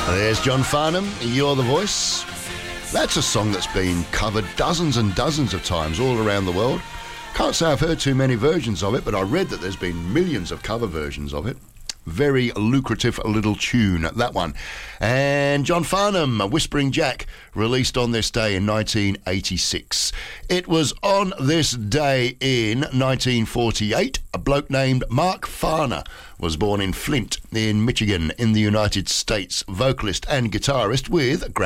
There's John Farnham, You're the Voice. That's a song that's been covered dozens and dozens of times all around the world. Can't say I've heard too many versions of it, but I read that there's been millions of cover versions of it. Very lucrative little tune, that one. And John Farnham, Whispering Jack, released on this day in 1986. It was on this day in 1948, a bloke named Mark Farner was born in Flint, in Michigan, in the United States. Vocalist and guitarist with